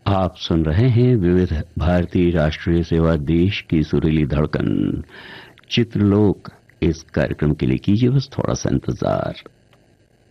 आप सुन रहे हैं विविध भारती राष्ट्रीय सेवा, देश की सुरीली धड़कन, चित्रलोक। इस कार्यक्रम के लिए कीजिए बस थोड़ा सा इंतजार।